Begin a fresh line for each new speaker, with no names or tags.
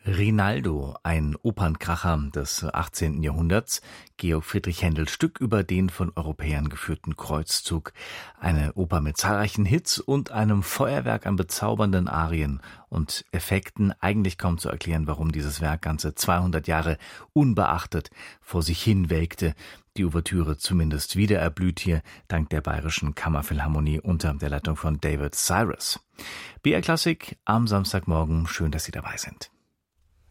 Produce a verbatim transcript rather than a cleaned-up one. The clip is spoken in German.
Rinaldo, ein Opernkracher des achtzehnten Jahrhunderts, Georg Friedrich Händels Stück über den von Europäern geführten Kreuzzug. Eine Oper mit zahlreichen Hits und einem Feuerwerk an bezaubernden Arien und Effekten. Eigentlich kaum zu erklären, warum dieses Werk ganze zweihundert Jahre unbeachtet vor sich hin welkte. Die Ouvertüre zumindest wieder erblüht hier, dank der Bayerischen Kammerphilharmonie unter der Leitung von David Cyrus. B R Klassik am Samstagmorgen. Schön, dass Sie dabei sind.